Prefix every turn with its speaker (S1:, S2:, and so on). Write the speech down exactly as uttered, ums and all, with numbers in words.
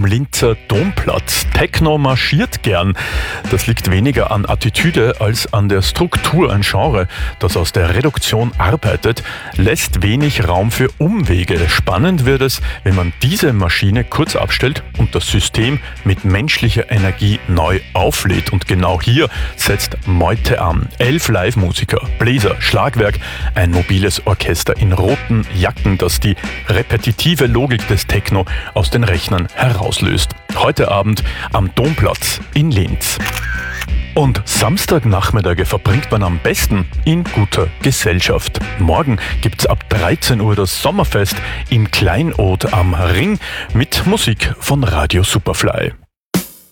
S1: Linzer Domplatz. Techno marschiert gern. Das liegt weniger an Attitüde als an der Struktur. Ein Genre, das aus der Reduktion arbeitet, lässt wenig Raum für Umwege. Spannend wird es, wenn man diese Maschine kurz abstellt und das System mit menschlicher Energie neu auflädt. Und genau hier setzt Meute an. Elf Live-Musiker, Bläser, Schlagwerk, ein mobiles Orchester in roten Jacken, das die repetitive Logik des Techno aus den Rechnern herauslöst. Heute Abend am Domplatz in Linz. Und Samstagnachmittage verbringt man am besten in guter Gesellschaft. Morgen gibt's ab dreizehn Uhr das Sommerfest im Kleinod am Ring mit Musik von Radio Superfly.